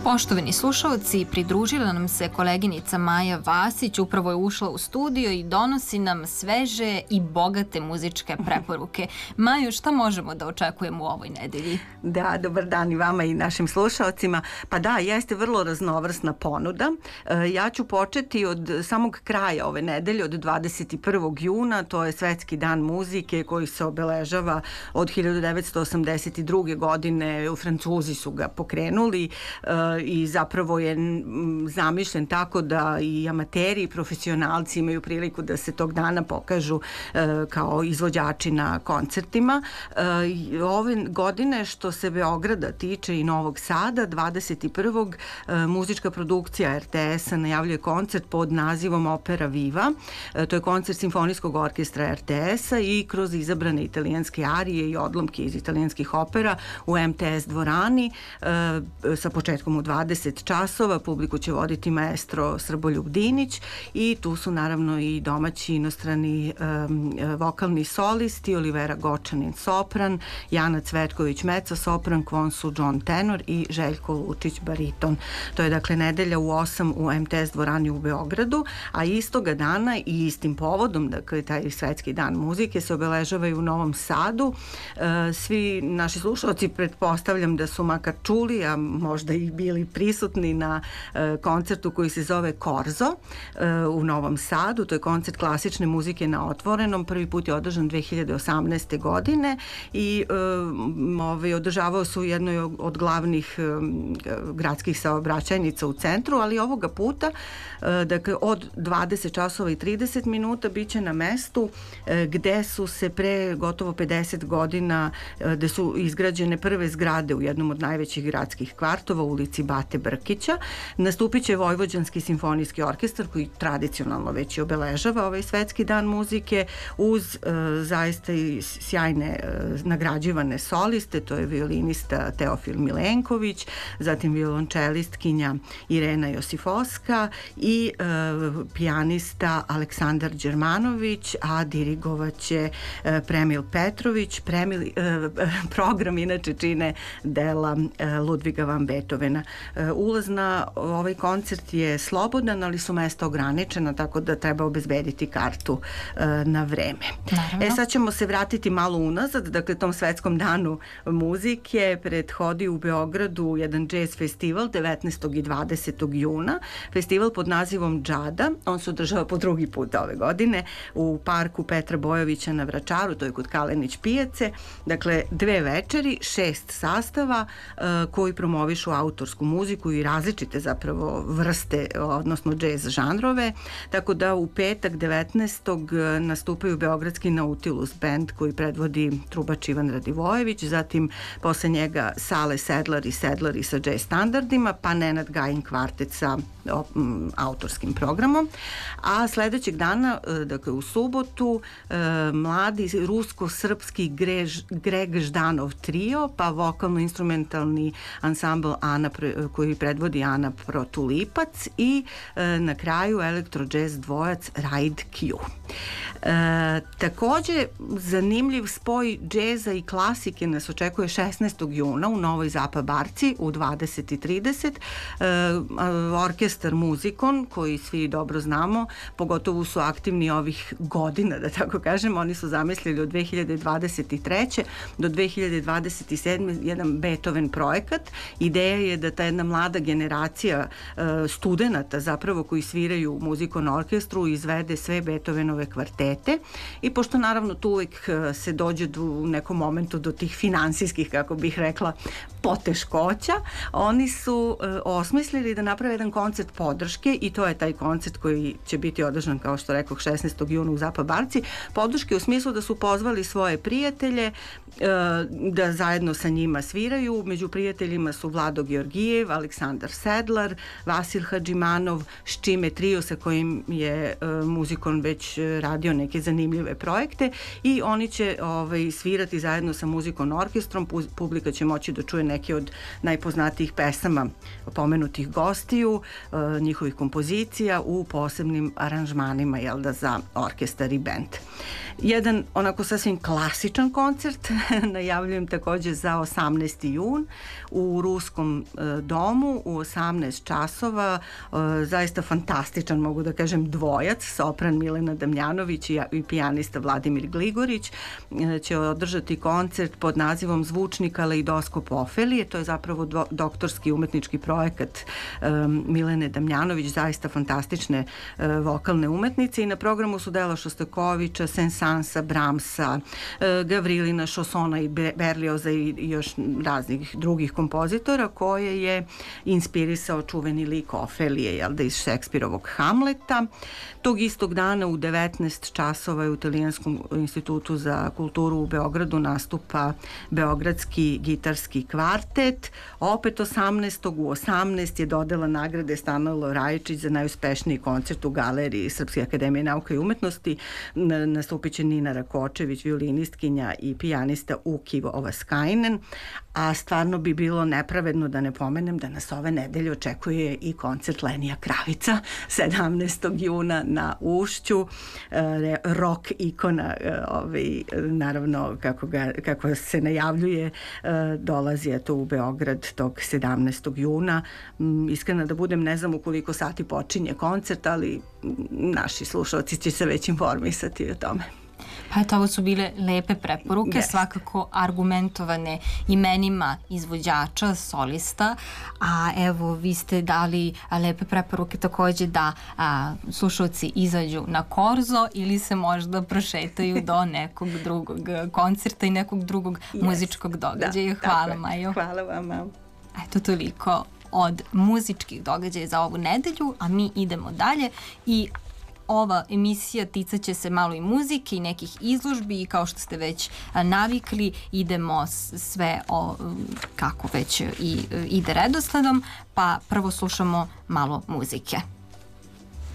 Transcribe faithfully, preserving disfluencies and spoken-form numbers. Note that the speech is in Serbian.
Poštovani slušalci, pridružila nam se koleginica Maja Vasić, upravo je ušla u studio i donosi nam sveže i bogate muzičke preporuke. Maju, šta možemo da očekujemo u ovoj nedelji? Da, dobar dan i vama i našim slušalcima. Pa da, jeste vrlo raznovrsna ponuda. Ja ću početi od samog kraja ove nedelje, od dvadeset prvog juna, to je Svetski dan muzike koji se obeležava od hiljadu devetsto osamdeset druge. godine. Francuzi su ga pokrenuli i zapravo je zamišljen tako da i amateri i profesionalci imaju priliku da se tog dana pokažu kao izvođači na koncertima. Ove godine, što se Beograda tiče i Novog Sada, dvadeset prvog muzička produkcija er te es-a najavljuje koncert pod nazivom Opera Viva. To je koncert Simfonijskog orkestra er te es-a i kroz izabrane italijanske arije i odlomke iz italijanskih opera u em te es dvorani sa početkom u dvadeset časova. Publiku će voditi maestro Srboljub Dinić i tu su naravno i domaći inostrani um, vokalni solisti, Olivera Gočanin sopran, Jana Cvetković mezzo sopran, Kvonsu John tenor i Željko Lučić bariton. To je dakle nedelja u osam u em te es dvorani u Beogradu, a istoga dana i istim povodom, dakle taj Svetski dan muzike se obeležava i u Novom Sadu. E, svi naši slušalci pretpostavljam da su makar čuli, a možda i bili prisutni na e, koncertu koji se zove Korzo e, u Novom Sadu. To je koncert klasične muzike na otvorenom. Prvi put je održan dve hiljade osamnaeste. godine i e, ovaj, održavao se u jednoj od glavnih e, gradskih saobraćajnica u centru, ali ovoga puta e, dakle od dvadeset časova i trideset minuta biće na mestu e, gde su se pre gotovo pedeset godina e, gde su izgrađene prve zgrade u jednom od najvećih gradskih kvartova, u ulici Bate Brkića. Nastupit će Vojvođanski simfonijski orkestar koji tradicionalno već i obeležava ovaj Svetski dan muzike uz e, zaista i sjajne e, nagrađivane soliste. To je violinista Teofil Milenković, zatim violončelistkinja Irena Josifovska i e, pijanista Aleksandar Đermanović, a dirigovaće e, Premil Petrović. Premil, e, program inače čine dela e, Ludviga van Beethovena. E, ulaz na ovaj koncert je slobodan, ali su mesta ograničena, tako da treba obezbediti kartu e, na vreme. Naravno. E sad ćemo se vratiti malo unazad, dakle tom Svetskom danu muzike prethodi u Beogradu jedan jazz festival devetnaestog i dvadesetog juna. Festival pod nazivom Džada, on se održava po drugi put ove godine u parku Petra Bojovića na Vračaru, to je kod Kalenić pijace. Dakle, dve večeri, šest sastava uh, koji promovišu autorsku muziku i različite zapravo vrste, odnosno jazz žanrove. Tako da u petak devetnaestog nastupaju Beogradski Nautilus band koji predvodi trubač Ivan Radivojević, zatim posle njega Sale Sedlar i Sedlari sa jazz standardima, pa Nenad Gajin kvartet sa o, m, autorskim programom. A sledećeg dana, dakle u subotu, e, mladi rusko-srpski Grež, Greg Ždanov trio, pa vokalno-instrumentalni ansambl Ana, koji predvodi Ana Protulipac i e, na kraju elektro-jazz dvojac Raid Q. E, takođe, zanimljiv spoj džeza i klasike nas očekuje šesnaestog juna u Novoj Zapa Barci u dvadeset i trideset. E, orkestar Muzikon, koji svi dobro znamo, pogotovo su aktivni ovih godina, da tako kažem, oni su zamislili od dve hiljade dvadeset treće. do dve hiljade dvadeset sedme. jedan Beethoven projekat. Ideja je da ta jedna mlada generacija e, studenata zapravo koji sviraju u Muzikon orkestru izvede sve Beethovenove kvartete i pošto naravno tu uvijek se dođe do, u nekom momentu do tih finansijskih, kako bih rekla, poteškoća, oni su e, osmislili da naprave jedan koncert podrške i to je taj koncert koji će biti održan, kao što rekoh, šesnaestog juna u Zapa Barci. Podrške u smislu da su pozvali svoje prijatelje e, da zajedno sa njima sviraju. Među prijateljima su Vlado Georgijev, Aleksandar Sedlar, Vasil Hadžimanov, Ščime trio sa kojim je e, Muzikon već radio neke zanimljive projekte i oni će ovaj, svirati zajedno sa Muzikon orkestrom. Publika će moći da čuje neke od najpoznatijih pesama pomenutih gostiju, e, njihovih kompozicija u posebnim aranžmanima, jel da, za orkestar i bend. Jedan onako sasvim klasičan koncert najavljujem takođe za osamnaesti jun u Ruskom domu u osamnaest časova. Zaista fantastičan, mogu da kažem, dvojac, sopran Milena Damjanović i pijanista Vladimir Gligorić će održati koncert pod nazivom Zvučni kaleidoskop Ofelije. To je zapravo do, doktorski umetnički projekat um, Milene Damjanović, zaista fantastične uh, vokalne umetnice, i na programu su dela Šostakovića, Sensansa, Bramsa, uh, Gavrilina, Šosona i Berlioza i još raznih drugih kompozitora koje je inspirisao čuveni lik Ofelije, jel da, iz Šekspirovog Hamleta. Tog istog dana u devetnaest časova je u Italijanskom institutu za kulturu u Beogradu nastupa Beogradski gitarski kvartet. Opet osamnaestog u osamnaest je dodela nagrade Stanoilo Rajičić za najuspešniji koncert u galeriji Srpske akademije nauka i umetnosti. Nastupit će Nina Rakočević, violinistkinja i pijanista Ukivo Ovaskainen. A stvarno bi bilo nepravedno da ne pomenem da nas ove nedelje očekuje i koncert Lenija Kravica sedamnaestog juna na Ušću, e, rock ikona, e, ovaj, naravno kako, ga, kako se najavljuje, e, dolazi eto u Beograd tog sedamnaestog juna. M, iskreno da budem, ne znam u koliko sati počinje koncert, ali naši slušalci će se već informisati o tome. Pa eto, ovo su bile lepe preporuke, yes. Svakako argumentovane imenima izvođača, solista, a evo vi ste dali lepe preporuke takođe da a, slušalci izađu na Korzo ili se možda prošetaju do nekog drugog koncerta i nekog drugog yes. muzičkog događaja. Da, hvala, Majo. Hvala vama. Eto, toliko od muzičkih događaja za ovu nedelju, a mi idemo dalje i ova emisija ticaće se malo i muzike i nekih izložbi i kao što ste već navikli idemo sve o, kako već i ide redosledom, pa prvo slušamo malo muzike.